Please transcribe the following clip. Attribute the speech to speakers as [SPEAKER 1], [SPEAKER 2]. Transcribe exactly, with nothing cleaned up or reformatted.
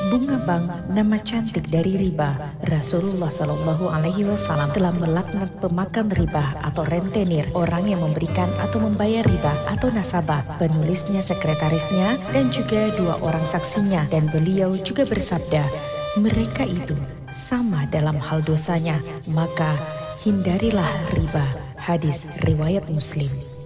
[SPEAKER 1] Bunga bank, nama cantik dari riba. Rasulullah Shallallahu Alaihi Wasallam telah melaknat pemakan riba atau rentenir, orang yang memberikan atau membayar riba atau nasabah, penulisnya, sekretarisnya, dan juga dua orang saksinya. Dan beliau juga bersabda, mereka itu sama dalam hal dosanya, maka hindarilah riba. Hadis riwayat Muslim.